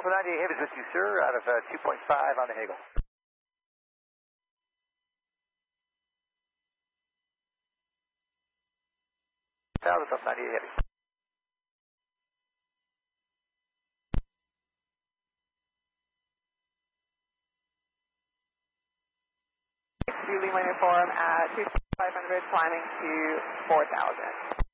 Alpha 98 Heavy is with you, sir, out of 2.5 on the Hagel. South of 98 Heavy. Lima uniform at 2500, climbing to 4000.